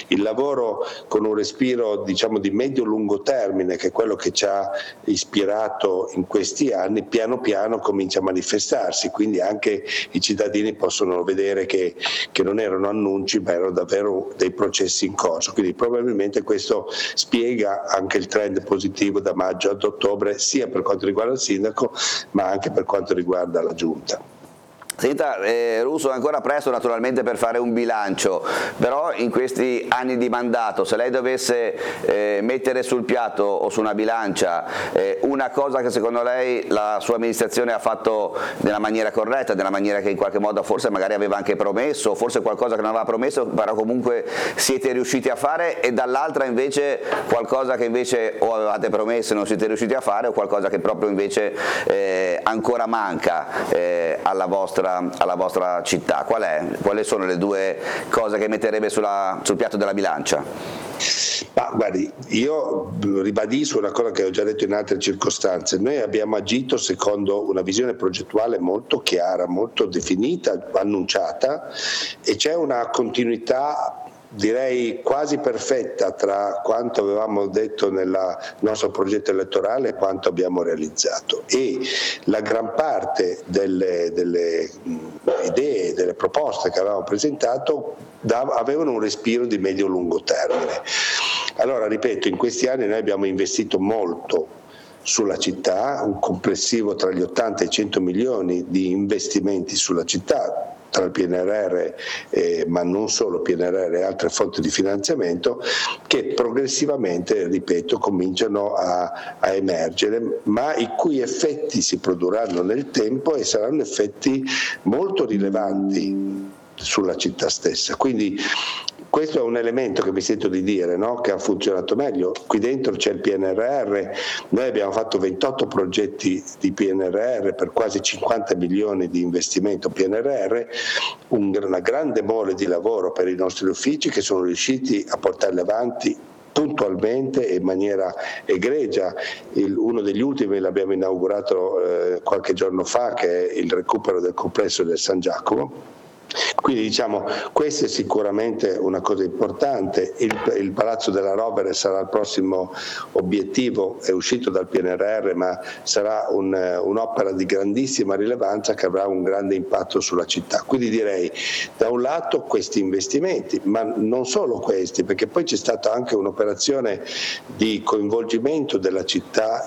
il lavoro con un respiro diciamo di medio-lungo termine, che è quello che ci ha ispirato in questi anni, piano piano comincia a manifestarsi, quindi anche i cittadini possono vedere che non erano annunci ma erano davvero dei processi in corso, quindi probabilmente questo spiega anche il trend positivo da maggio ad ottobre, sia per quanto riguarda il sindaco ma anche per quanto riguarda la giunta. Senta, Russo, è ancora presto naturalmente per fare un bilancio, però in questi anni di mandato, se lei dovesse mettere sul piatto o su una bilancia una cosa che secondo lei la sua amministrazione ha fatto nella maniera corretta, nella maniera che in qualche modo forse magari aveva anche promesso, forse qualcosa che non aveva promesso, però comunque siete riusciti a fare, e dall'altra invece qualcosa che invece o avevate promesso e non siete riusciti a fare, o qualcosa che proprio invece ancora manca alla vostra città. Quali sono le due cose che metterebbe sul piatto della bilancia? Ma guardi, io ribadisco una cosa che ho già detto in altre circostanze: noi abbiamo agito secondo una visione progettuale molto chiara, molto definita, annunciata, e c'è una continuità direi quasi perfetta tra quanto avevamo detto nel nostro progetto elettorale e quanto abbiamo realizzato, e la gran parte delle idee, delle proposte che avevamo presentato avevano un respiro di medio-lungo termine. Allora, ripeto, in questi anni noi abbiamo investito molto sulla città, un complessivo tra gli 80 e i 100 milioni di investimenti sulla città, tra il PNRR ma non solo PNRR e altre fonti di finanziamento, che progressivamente, ripeto, cominciano a emergere, ma i cui effetti si produrranno nel tempo e saranno effetti molto rilevanti sulla città stessa. Quindi questo è un elemento che mi sento di dire, no? Che ha funzionato meglio. Qui dentro c'è il PNRR, noi abbiamo fatto 28 progetti di PNRR per quasi 50 milioni di investimento PNRR, una grande mole di lavoro per i nostri uffici che sono riusciti a portarli avanti puntualmente e in maniera egregia. Uno degli ultimi l'abbiamo inaugurato qualche giorno fa, che è il recupero del complesso del San Giacomo. Quindi diciamo, questa è sicuramente una cosa importante. Il Palazzo della Rovere sarà il prossimo obiettivo, è uscito dal PNRR, ma sarà un'opera di grandissima rilevanza che avrà un grande impatto sulla città. Quindi direi, da un lato questi investimenti, ma non solo questi, perché poi c'è stata anche un'operazione di coinvolgimento della città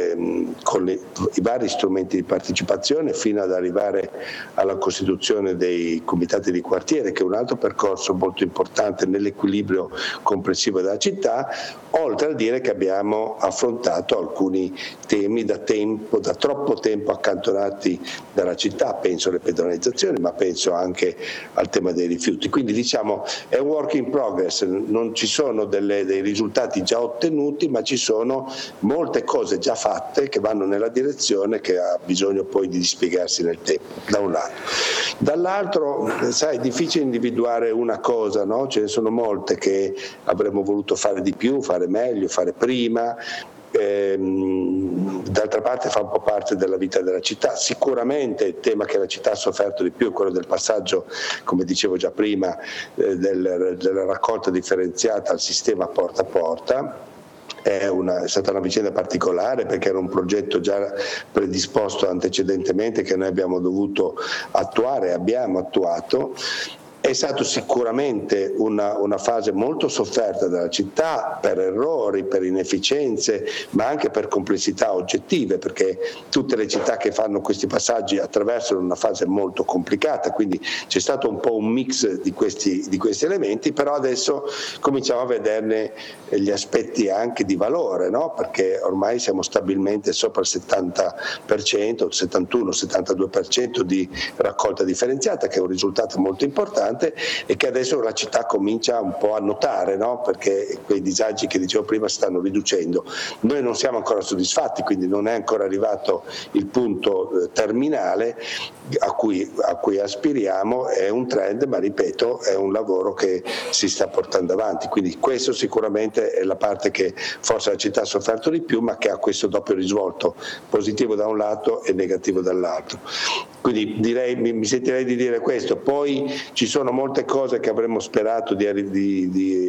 con i vari strumenti di partecipazione, fino ad arrivare alla costituzione dei comitati di quartiere, che è un altro percorso molto importante nell'equilibrio complessivo della città, oltre a dire che abbiamo affrontato alcuni temi da troppo tempo accantonati dalla città, penso alle pedonalizzazioni, ma penso anche al tema dei rifiuti. Quindi diciamo è un work in progress, non ci sono dei risultati già ottenuti, ma ci sono molte cose già fatte che vanno nella direzione che ha bisogno poi di dispiegarsi nel tempo, da un lato. Dall'altro, sai, è difficile individuare una cosa, no? Ce ne sono molte che avremmo voluto fare di più, fare meglio, fare prima. D'altra parte fa un po' parte della vita della città. Sicuramente il tema che la città ha sofferto di più è quello del passaggio, come dicevo già prima, della raccolta differenziata al sistema porta a porta. È stata una vicenda particolare, perché era un progetto già predisposto antecedentemente che noi abbiamo dovuto attuare, abbiamo attuato. È stato sicuramente una fase molto sofferta dalla città per errori, per inefficienze, ma anche per complessità oggettive, perché tutte le città che fanno questi passaggi attraversano una fase molto complicata, quindi c'è stato un po' un mix di questi elementi, però adesso cominciamo a vederne gli aspetti anche di valore, no? Perché ormai siamo stabilmente sopra il 70%, 71-72% di raccolta differenziata, che è un risultato molto importante e che adesso la città comincia un po' a notare, no? Perché quei disagi che dicevo prima si stanno riducendo. Noi non siamo ancora soddisfatti, quindi non è ancora arrivato il punto terminale a cui aspiriamo. È un trend, ma ripeto, è un lavoro che si sta portando avanti, quindi questo sicuramente è la parte che forse la città ha sofferto di più, ma che ha questo doppio risvolto, positivo da un lato e negativo dall'altro. Quindi mi sentirei di dire questo. Poi ci sono molte cose che avremmo sperato di